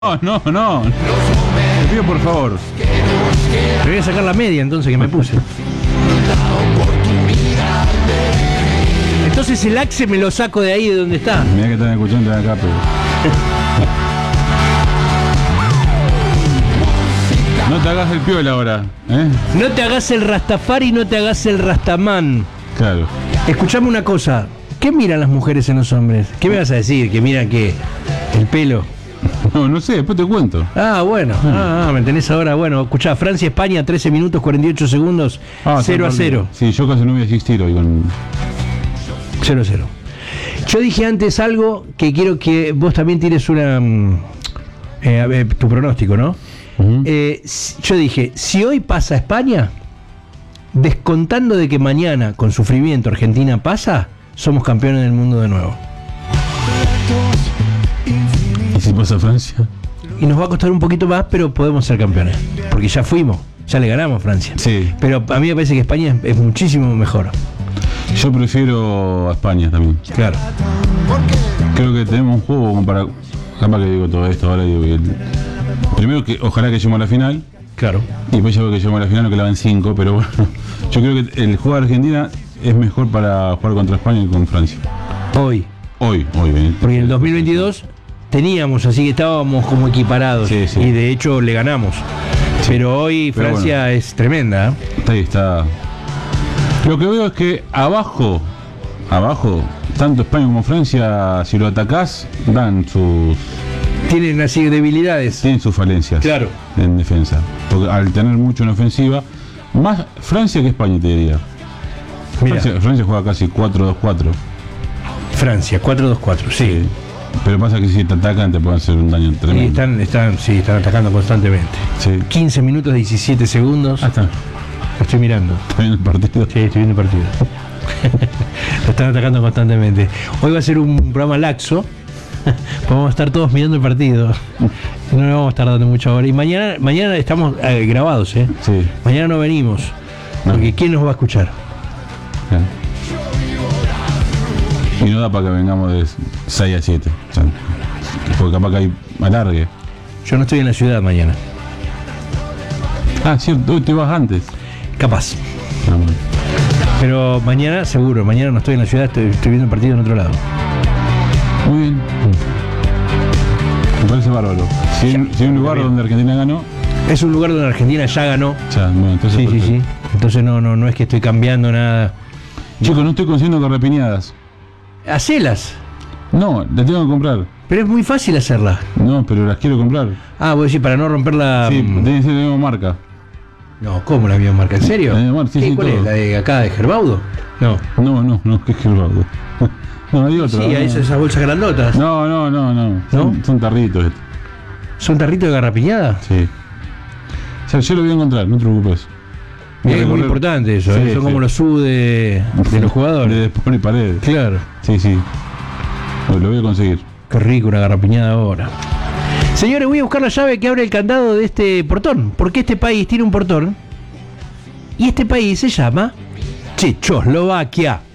No. Te pido por favor. Me voy a sacar la media entonces que me puse. Entonces el Axe me lo saco de ahí de donde está. Mirá que están escuchando de acá, pero... No te hagas el piola ahora, ¿eh? No te hagas el Rastafari, no te hagas el Rastamán. Claro. Escuchame una cosa. ¿Qué miran las mujeres en los hombres? ¿Qué me vas a decir? ¿Que miran qué? ¿El pelo? No sé, después te cuento. Ah, bueno. Me tenés ahora. Bueno, escuchá, Francia-España, 13 minutos 48 segundos, 0-0. Sí, yo casi no voy a asistir hoy con... 0-0. Yo dije antes algo que quiero que vos también tires una... a ver, tu pronóstico, ¿no? Uh-huh. Yo dije, si hoy pasa España, descontando de que mañana, con sufrimiento, Argentina pasa, somos campeones del mundo de nuevo. ¿Y si pasa Francia? Y nos va a costar un poquito más, pero podemos ser campeones. Porque ya fuimos, ya le ganamos a Francia. Sí. Pero a mí me parece que España es muchísimo mejor. Yo prefiero a España también. Claro. Creo que tenemos un juego como para... Capaz que digo todo esto ahora, digo... Primero que ojalá que lleguemos a la final. Claro. Y después ya veo que lleguemos a la final o que la van 5, pero bueno. Yo creo que el juego de Argentina es mejor para jugar contra España que con Francia. Hoy. Hoy. Porque en el 2022 teníamos, así que estábamos como equiparados. Sí. Y de hecho le ganamos. Sí. Pero hoy Pero Francia bueno, es tremenda. ¿Eh? Ahí está. Lo que veo es que abajo, tanto España como Francia, si lo atacás, dan sus... Tienen así debilidades. Tienen sus falencias. Claro. En defensa. Porque al tener mucho en ofensiva, más Francia que España, te diría. Francia juega casi 4-2-4. Francia, 4-2-4, sí. Pero pasa que si te atacan te pueden hacer un daño tremendo. Están atacando constantemente. Sí. 15 minutos 17 segundos. Ah, está. Lo estoy mirando. ¿Está viendo el partido? Sí, estoy viendo el partido. Lo están atacando constantemente. Hoy va a ser un programa laxo. Vamos a estar todos mirando el partido. No le vamos a estar dando mucha hora. Y mañana estamos grabados, ¿eh? Sí. Mañana no venimos. Porque ¿quién nos va a escuchar? Claro. Y no da para que vengamos de 6 a 7. O sea, porque capaz que hay alargue. Yo no estoy en la ciudad mañana. Ah, cierto, hoy te vas antes. Capaz. Ah, bueno. Pero mañana, seguro, mañana no estoy en la ciudad, estoy viendo el partido en otro lado. Muy bien. Me parece bárbaro. Si hay un lugar donde Argentina ganó. Es un lugar donde Argentina ya ganó. Ya, bueno, entonces Sí. Entonces no es que estoy cambiando nada. Chicos, no estoy consiguiendo carrapiñadas. Hacelas. No, las tengo que comprar. Pero es muy fácil hacerlas. No, pero las quiero comprar. Ah, vos decís para no romper la... Sí, debe ser de la misma marca. No, ¿cómo la misma marca? ¿En serio? La misma marca, sí, ¿Cuál todo. es? ¿La de acá de Gerbaudo? No. No, que es que no, hay otra. Sí, no. hay esas bolsas grandotas. No. Son tarritos estos. ¿Son tarritos de garrapiñada? Sí. O sea, yo lo voy a encontrar, no te preocupes. Mirá que es muy importante eso, Sí, son sí. como los sub de los jugadores. De Sport y Paredes. Claro. Sí. Lo voy a conseguir. Qué rico una garrapiñada ahora. Señores, voy a buscar la llave que abre el candado de este portón. Porque este país tiene un portón. Y este país se llama Checoslovaquia.